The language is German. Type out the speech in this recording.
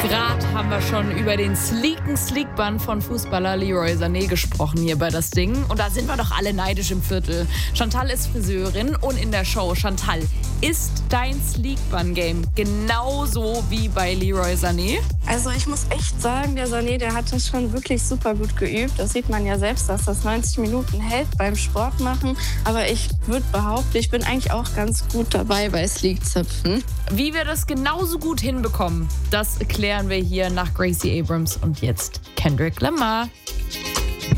Gerade haben wir schon über den Sleekbun von Fußballer Leroy Sané gesprochen hier bei Das Ding. Und da sind wir doch alle neidisch im Viertel. Chantal ist Friseurin und in der Show. Chantal, ist dein Sleekbun-Game genauso wie bei Leroy Sané? Also ich muss echt sagen, der Sané, der hat das schon wirklich super gut geübt. Das sieht man ja selbst, dass das 90 Minuten hält beim Sport machen. Aber ich würde behaupten, ich bin eigentlich auch ganz gut dabei bei Sleekzöpfen. Wie wir das genauso gut hinbekommen, das klären wir hier nach Gracie Abrams und jetzt Kendrick Lamar.